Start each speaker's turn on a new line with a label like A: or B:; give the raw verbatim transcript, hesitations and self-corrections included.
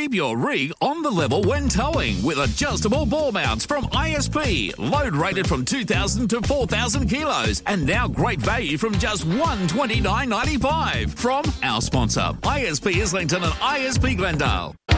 A: Keep your rig on the level when towing with adjustable ball mounts from I S P. Load rated from two thousand to four thousand kilos. And now great value from just one hundred twenty-nine dollars ninety-five from our sponsor, I S P Islington and I S P Glendale.